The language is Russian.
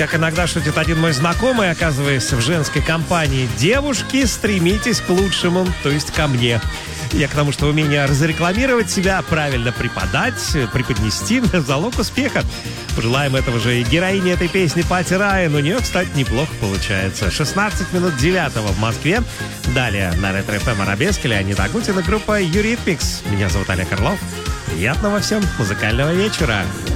Как иногда шутит один мой знакомый, оказываясь в женской компании: девушки, стремитесь к лучшему, то есть ко мне. Я к тому, что умение разрекламировать себя, правильно преподать, преподнести — залог успеха. Пожелаем этого же и героине этой песни Пати Райан. У нее, кстати, неплохо получается. 16 минут 9 в Москве. Далее на Ретро ФМ Арабеск, Леонид Агутин и группа Eurythmics. Меня зовут Олег Орлов. Приятного всем музыкального вечера.